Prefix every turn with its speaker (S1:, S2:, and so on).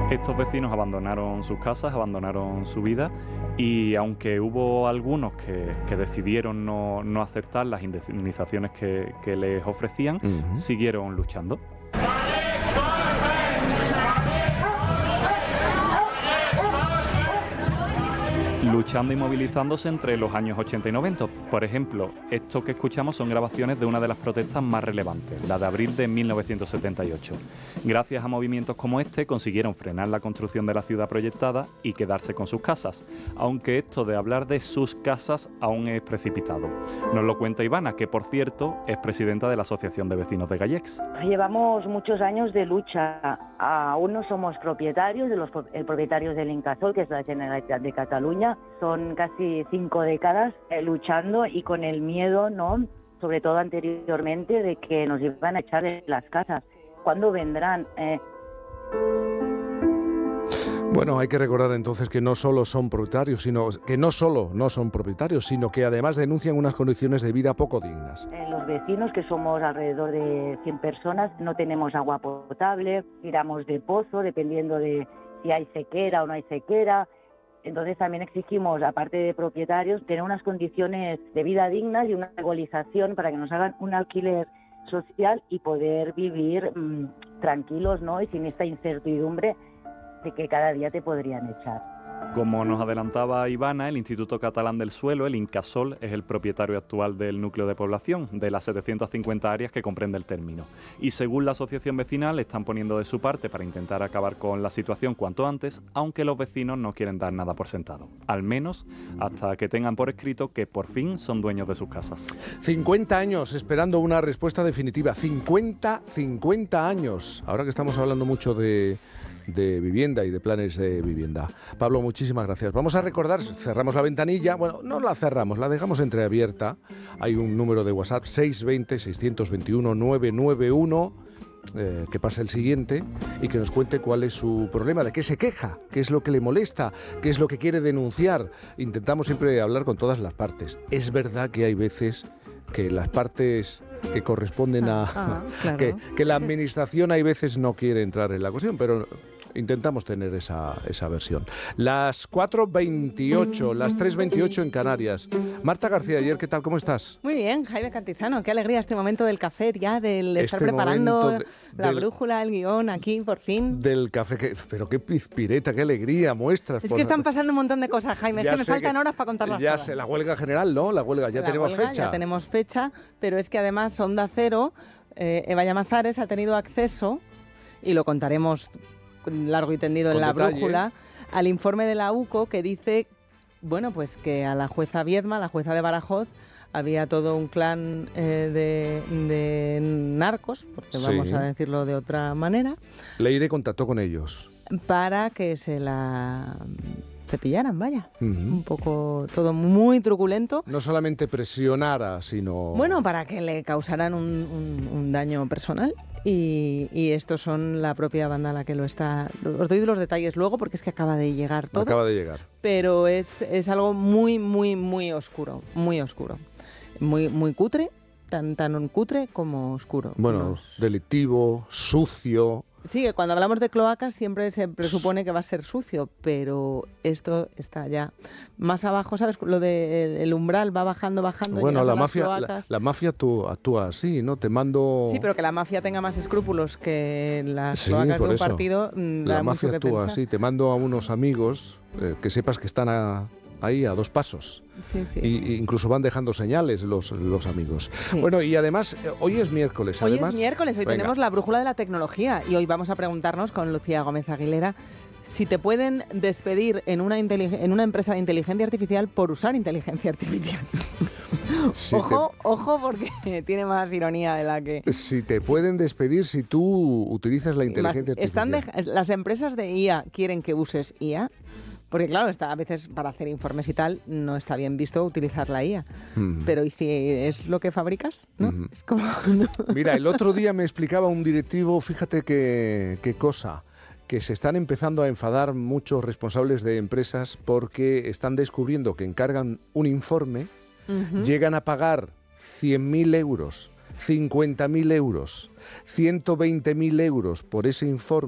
S1: Estos vecinos abandonaron sus casas, abandonaron su vida y aunque hubo algunos que decidieron no aceptar las indemnizaciones que les ofrecían, siguieron luchando. Luchando y movilizándose entre los años 80 y 90. Por ejemplo, esto que escuchamos son grabaciones de una de las protestas más relevantes, la de abril de 1978. Gracias a movimientos como este consiguieron frenar la construcción de la ciudad proyectada y quedarse con sus casas, aunque esto de hablar de sus casas aún es precipitado. Nos lo cuenta Ivana, que por cierto es presidenta de la Asociación de Vecinos de Gallecs.
S2: Llevamos muchos años de lucha. Aún no somos propietarios, propietarios del Incasòl, que es la Generalitat de Cataluña. Son casi 5 décadas luchando y con el miedo, ¿no?, sobre todo anteriormente, de que nos iban a echar de las casas. ¿Cuándo vendrán?
S3: Bueno, hay que recordar entonces que no solo son propietarios, sino que además denuncian unas condiciones de vida poco dignas.
S2: Los vecinos, que somos alrededor de 100 personas, no tenemos agua potable, tiramos de pozo, dependiendo de si hay sequera o no hay sequera. Entonces también exigimos, aparte de propietarios, tener unas condiciones de vida dignas y una regularización para que nos hagan un alquiler social y poder vivir tranquilos, ¿no?, y sin esta incertidumbre de que cada día te podrían echar.
S1: Como nos adelantaba Ivana, el Instituto Catalán del Suelo, el Incasòl, es el propietario actual del núcleo de población, de las 750 áreas que comprende el término. Y según la asociación vecinal, están poniendo de su parte para intentar acabar con la situación cuanto antes, aunque los vecinos no quieren dar nada por sentado. Al menos hasta que tengan por escrito que por fin son dueños de sus casas.
S3: 50 años esperando una respuesta definitiva. 50 años. Ahora que estamos hablando mucho de vivienda y de planes de vivienda. Pablo, muchísimas gracias. Vamos a recordar, cerramos la ventanilla, bueno, no la cerramos, la dejamos entreabierta. Hay un número de WhatsApp, 620-621-991, que pase el siguiente y que nos cuente cuál es su problema, de qué se queja, qué es lo que le molesta, qué es lo que quiere denunciar. Intentamos siempre hablar con todas las partes. Es verdad que hay veces que las partes que corresponden a...
S4: claro.
S3: que la administración hay veces no quiere entrar en la cuestión, pero intentamos tener esa versión. Las 4:28, las 3:28 en Canarias. Marta García Ayer, ¿qué tal? ¿Cómo estás?
S4: Muy bien, Jaime Cantizano, qué alegría este momento del café ya, del estar preparando la brújula, el guión aquí, por fin.
S3: Del café, pero qué pizpireta, qué alegría muestras.
S4: Es que están pasando un montón de cosas, Jaime, es que me faltan horas para contarlas todas.
S3: Ya sé, la huelga general, ¿no? La huelga, ya tenemos fecha.
S4: Ya tenemos fecha, pero es que además Onda Cero, Eva Llamazares ha tenido acceso, y lo contaremos largo y tendido en la brújula, al informe de la UCO que dice, bueno, pues que a la jueza Viedma, la jueza de Badajoz, había todo un clan de narcos, porque vamos a decirlo de otra manera.
S3: Leire contactó con ellos.
S4: Para que se la cepillaran, vaya. Un poco todo muy truculento.
S3: No solamente presionara, sino...
S4: Bueno, para que le causaran un daño personal. Y estos son la propia banda la que lo está... Os doy los detalles luego porque es que acaba de llegar todo.
S3: Acaba de llegar.
S4: Pero es algo muy, muy, muy oscuro. Muy oscuro. Muy cutre. Tan cutre como oscuro.
S3: Bueno, delictivo, sucio...
S4: Sí, cuando hablamos de cloacas siempre se presupone que va a ser sucio, pero esto está ya más abajo, ¿sabes? Lo del umbral va bajando.
S3: Bueno, la mafia actúa así, ¿no? Te mando...
S4: Sí, pero que la mafia tenga más escrúpulos que las cloacas de un partido...
S3: La mafia actúa así, te mando a unos amigos que sepas que están ahí a 2 pasos.
S4: Sí.
S3: Y incluso van dejando señales los amigos.
S4: Sí.
S3: Bueno, y además, hoy es miércoles.
S4: Hoy tenemos la brújula de la tecnología y hoy vamos a preguntarnos con Lucía Gómez Aguilera si te pueden despedir en una empresa de inteligencia artificial por usar inteligencia artificial. Ojo, porque tiene más ironía de la que...
S3: Si te pueden despedir si tú utilizas la inteligencia artificial.
S4: Las empresas de IA quieren que uses IA. Porque claro, a veces para hacer informes y tal no está bien visto utilizar la IA. Pero ¿y si es lo que fabricas? ¿No? Es como...
S3: Mira, el otro día me explicaba un directivo, fíjate qué cosa, que se están empezando a enfadar muchos responsables de empresas porque están descubriendo que encargan un informe, llegan a pagar 100.000 euros, 50.000 euros, 120.000 euros por ese informe.